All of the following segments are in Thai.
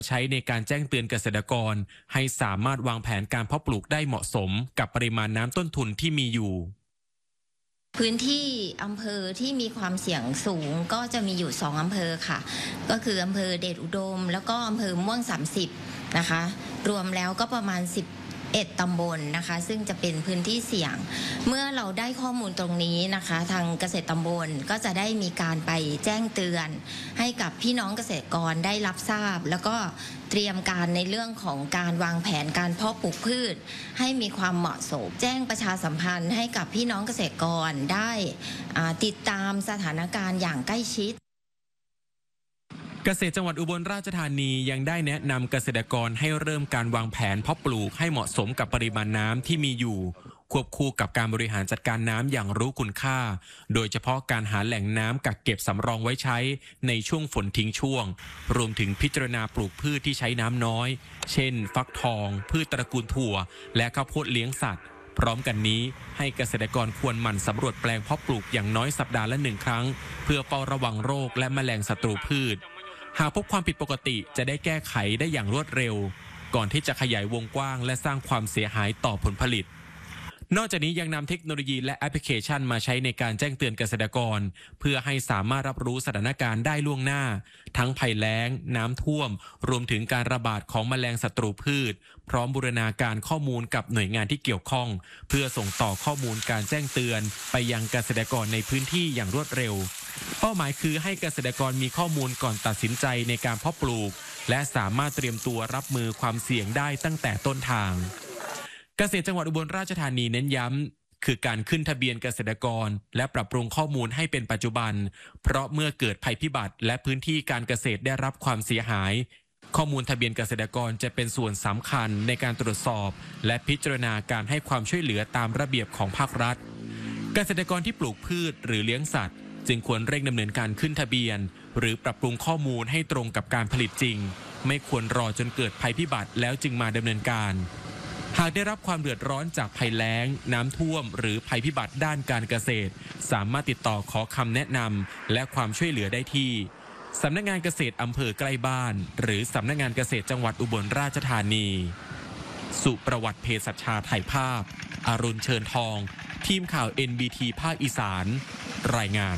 ใช้ในการแจ้งเตือนเกษตรกรให้สามารถวางแผนการเพาะปลูกได้เหมาะสมกับปริมาณน้ำต้นทุนที่มีอยู่พื้นที่อำเภอที่มีความเสี่ยงสูงก็จะมีอยู่2อำเภอค่ะก็คืออำเภอเดชอุดมแล้วก็อำเภอม่วง30นะคะรวมแล้วก็ประมาณ11ตำบลนะคะซึ่งจะเป็นพื้นที่เสี่ยงเมื่อเราได้ข้อมูลตรงนี้นะคะทางเกษตรตำบลก็จะได้มีการไปแจ้งเตือนให้กับพี่น้องเกษตรกรได้รับทราบแล้วก็เตรียมการในเรื่องของการวางแผนการเพาะปลูกพืชให้มีความเหมาะสมแจ้งประชาสัมพันธ์ให้กับพี่น้องเกษตรกรได้ติดตามสถานการณ์อย่างใกล้ชิดเกษตรจังหวัดอุบลราชธานียังได้แนะนำเกษตรกรให้เริ่มการวางแผนเพาะปลูกให้เหมาะสมกับปริมาณน้ำที่มีอยู่ควบคู่กับการบริหารจัดการน้ำอย่างรู้คุณค่าโดยเฉพาะการหาแหล่งน้ำกักเก็บสำรองไว้ใช้ในช่วงฝนทิ้งช่วงรวมถึงพิจารณาปลูกพืชที่ใช้น้ำน้อยเช่นฟักทองพืชตระกูลถั่วและข้าวโพดเลี้ยงสัตว์พร้อมกันนี้ให้เกษตรกรควรหมั่นสำรวจแปลงเพาะปลูกอย่างน้อยสัปดาห์ละ1 ครั้งเพื่อเฝ้าระวังโรคและแมลงศัตรูพืชหากพบความผิดปกติจะได้แก้ไขได้อย่างรวดเร็วก่อนที่จะขยายวงกว้างและสร้างความเสียหายต่อผลผลิตนอกจากนี้ยังนำเทคโนโลยีและแอปพลิเคชันมาใช้ในการแจ้งเตือนเกษตรกรเพื่อให้สามารถรับรู้สถานการณ์ได้ล่วงหน้าทั้งภัยแล้งน้ำท่วมรวมถึงการระบาดของแมลงศัตรูพืชพร้อมบูรณาการข้อมูลกับหน่วยงานที่เกี่ยวข้องเพื่อส่งต่อข้อมูลการแจ้งเตือนไปยังเกษตรกรในพื้นที่อย่างรวดเร็วเป้าหมายคือให้เกษตรกรมีข้อมูลก่อนตัดสินใจในการเพาะปลูกและสามารถเตรียมตัวรับมือความเสี่ยงได้ตั้งแต่ต้นทางเกษตรจังหวัดอุบลราชธานีเน้นย้ำคือการขึ้นทะเบียนเกษตรกรและปรับปรุงข้อมูลให้เป็นปัจจุบันเพราะเมื่อเกิดภัยพิบัติและพื้นที่การเกษตรได้รับความเสียหายข้อมูลทะเบียนเกษตรกรจะเป็นส่วนสำคัญในการตรวจสอบและพิจารณาการให้ความช่วยเหลือตามระเบียบของภาครัฐเกษตรกรที่ปลูกพืชหรือเลี้ยงสัตว์จึงควรเร่งดำเนินการขึ้นทะเบียนหรือปรับปรุงข้อมูลให้ตรงกับการผลิตจริงไม่ควรรอจนเกิดภัยพิบัติแล้วจึงมาดำเนินการหากได้รับความเดือดร้อนจากภัยแล้งน้ำท่วมหรือภัยพิบัติด้านการเกษตรสามารถติดต่อขอคำแนะนำและความช่วยเหลือได้ที่สำนักงานเกษตรอำเภอใกล้บ้านหรือสำนักงานเกษตรจังหวัดอุบลราชธานีสุประวัติเภสัชชาถ่ายภาพอรุณเชิญทองทีมข่าว NBT ภาคอีสานรายงาน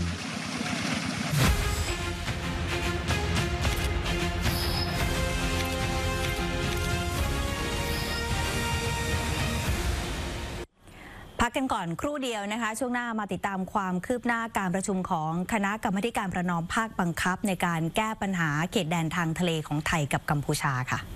พักกันก่อนครู่เดียวนะคะช่วงหน้ามาติดตามความคืบหน้าการประชุมของคณะกรรมาธิการประนอมภาคบังคับในการแก้ปัญหาเขตแดนทางทะเลของไทยกับกัมพูชาค่ะ